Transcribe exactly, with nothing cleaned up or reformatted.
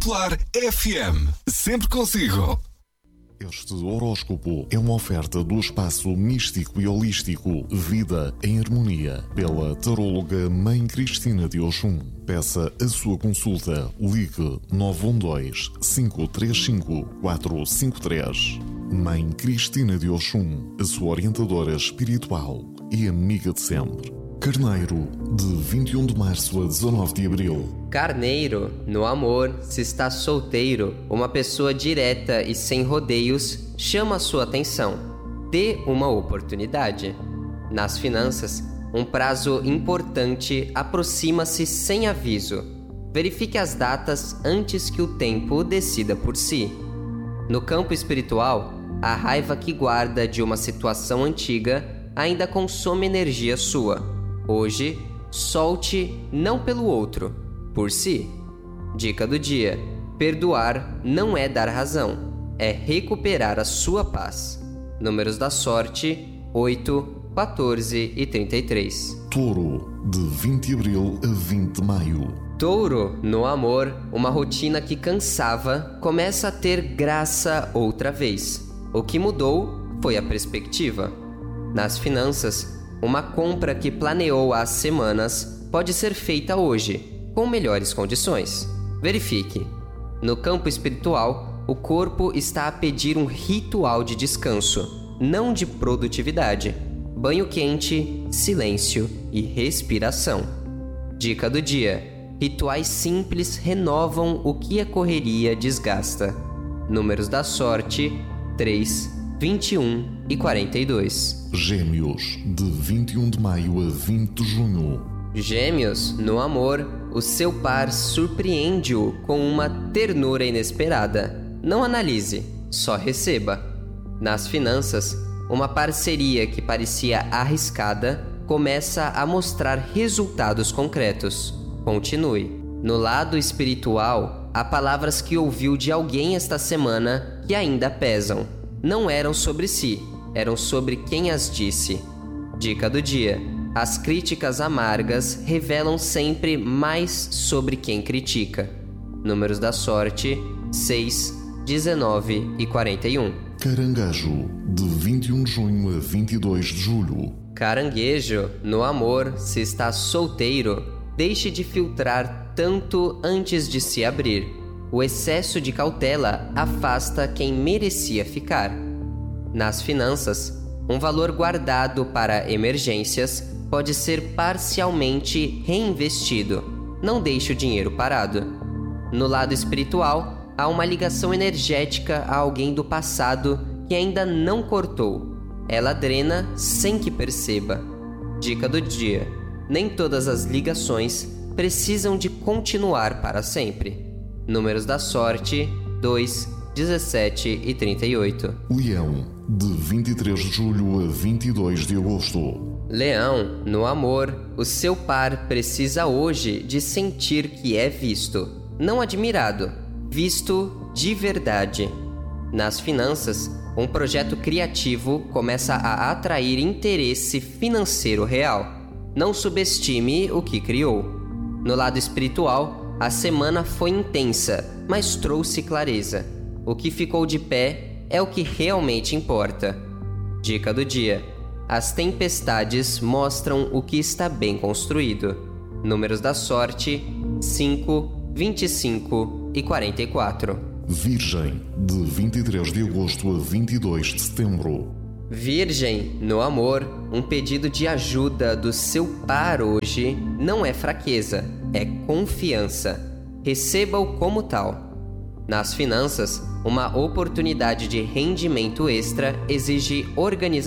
Popular F M. Sempre consigo. Este horóscopo é uma oferta do espaço místico e holístico Vida em Harmonia, pela taróloga Mãe Cristina de Oxum. Peça a sua consulta. Ligue nove um dois, cinco três cinco, quatro cinco três. Mãe Cristina de Oxum, a sua orientadora espiritual e amiga de sempre. Carneiro, de vinte e um de março a dezanove de abril. Carneiro, no amor, se está solteiro, uma pessoa direta e sem rodeios chama a sua atenção. Dê uma oportunidade. Nas finanças, um prazo importante aproxima-se sem aviso. Verifique as datas antes que o tempo decida por si. No campo espiritual, a raiva que guarda de uma situação antiga ainda consome energia sua. Hoje, solte não pelo outro, por si. Dica do dia: perdoar não é dar razão, é recuperar a sua paz. Números da sorte: oito, quatorze e trinta e três. Touro, de vinte de abril a vinte de maio. Touro, no amor, uma rotina que cansava começa a ter graça outra vez. O que mudou foi a perspectiva. Nas finanças, uma compra que planeou há semanas pode ser feita hoje, com melhores condições. Verifique. No campo espiritual, o corpo está a pedir um ritual de descanso, não de produtividade. Banho quente, silêncio e respiração. Dica do dia: rituais simples renovam o que a correria desgasta. Números da sorte: três, vinte e um e quarenta e dois. Gêmeos, de vinte e um de maio a vinte de junho. Gêmeos, no amor, o seu par surpreende-o com uma ternura inesperada. Não analise, só receba. Nas finanças, uma parceria que parecia arriscada começa a mostrar resultados concretos. Continue. No lado espiritual, há palavras que ouviu de alguém esta semana que ainda pesam. Não eram sobre si, eram sobre quem as disse. Dica do dia: as críticas amargas revelam sempre mais sobre quem critica. Números da sorte: seis, dezenove e quarenta e um. Caranguejo, de vinte e um de junho a vinte e dois de julho. Caranguejo, no amor, se está solteiro, deixe de filtrar tanto antes de se abrir. O excesso de cautela afasta quem merecia ficar. Nas finanças, um valor guardado para emergências pode ser parcialmente reinvestido. Não deixe o dinheiro parado. No lado espiritual, há uma ligação energética a alguém do passado que ainda não cortou. Ela drena sem que perceba. Dica do dia: nem todas as ligações precisam de continuar para sempre. Números da sorte: dois, dezessete e trinta e oito. Leão, de vinte e três de julho a vinte e dois de agosto. Leão, no amor, o seu par precisa hoje de sentir que é visto, não admirado, visto de verdade. Nas finanças, um projeto criativo começa a atrair interesse financeiro real. Não subestime o que criou. No lado espiritual, a semana foi intensa, mas trouxe clareza. O que ficou de pé é o que realmente importa. Dica do dia: as tempestades mostram o que está bem construído. Números da sorte: cinco, vinte e cinco e quarenta e quatro. Virgem, de vinte e três de agosto a vinte e dois de setembro. Virgem, no amor, um pedido de ajuda do seu par hoje não é fraqueza, é confiança. Receba-o como tal. Nas finanças, uma oportunidade de rendimento extra exige organização.